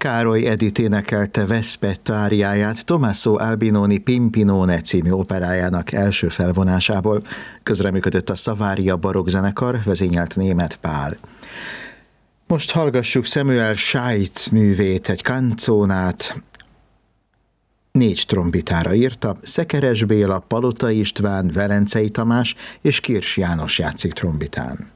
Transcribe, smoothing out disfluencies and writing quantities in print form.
Károly Edith énekelte Veszpetta áriáját Tommaso Albinoni Pimpinone című operájának első felvonásából. Közreműködött a Savaria barokkzenekar, vezényelt Németh Pál. Most hallgassuk Samuel Scheidt művét, egy canzonát. 4 trombitára írta, Szekeres Béla, Palota István, Velencei Tamás és Kirs János játszik trombitán.